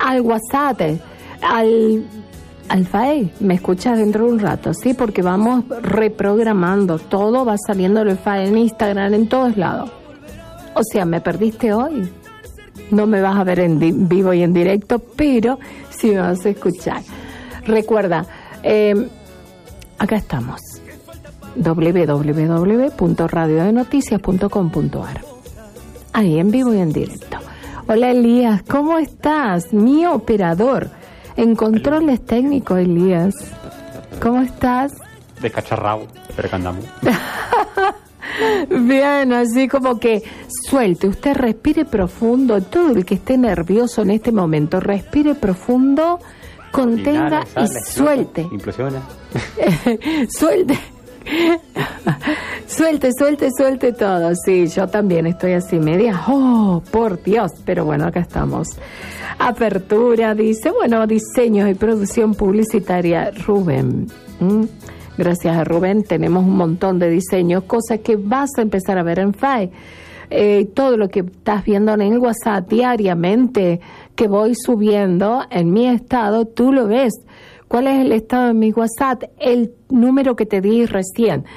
al WhatsApp, al FAE. Me escuchas dentro de un rato, ¿sí? Porque vamos reprogramando. Todo va saliendo del FAE, en Instagram, en todos lados. O sea, ¿me perdiste hoy? No me vas a ver en vivo y en directo, pero sí me vas a escuchar. Recuerda, acá estamos. www.radiodenoticias.com.ar. Ahí en vivo y en directo. Hola Elías, ¿cómo estás? Mi operador en controles técnicos, Elías. ¿Cómo estás? Descacharrado, pero que andamos. Bien, así como que suelte, usted respire profundo. Todo el que esté nervioso en este momento, respire profundo, contenga y suelte. Implosiona. Suelte. Suelte todo. Sí, yo también estoy así media, por Dios, pero bueno, acá estamos. Apertura, dice, bueno, diseños y producción publicitaria, Rubén. Gracias a Rubén tenemos un montón de diseños, cosas que vas a empezar a ver en FAE. Todo lo que estás viendo en el WhatsApp diariamente, que voy subiendo en mi estado, tú lo ves. ¿Cuál es el estado de mi WhatsApp? El número que te di recién,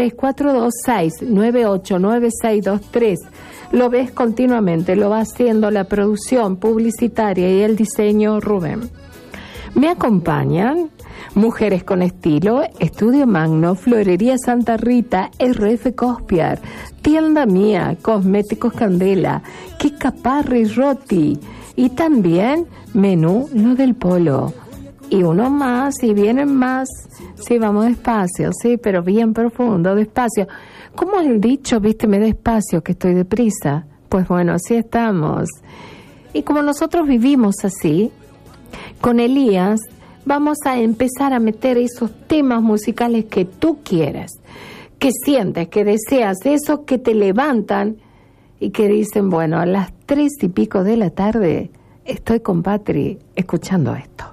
3426-989623. Lo ves continuamente, lo va haciendo la producción publicitaria y el diseño Rubén. Me acompañan Mujeres con Estilo, Estudio Magno, Florería Santa Rita, RF Cospiar, Tienda Mía, Cosméticos Candela, Kika Parry Roti y también Menú Lo del Polo. Y uno más, y vienen más. Sí, vamos despacio, sí, pero bien profundo, despacio. ¿Cómo es el dicho? Vísteme despacio, que estoy deprisa. Pues bueno, así estamos. Y como nosotros vivimos así, con Elías, vamos a empezar a meter esos temas musicales que tú quieres, que sientes, que deseas, esos que te levantan y que dicen, bueno, a las 3:00 y pico de la tarde estoy con Patri escuchando esto.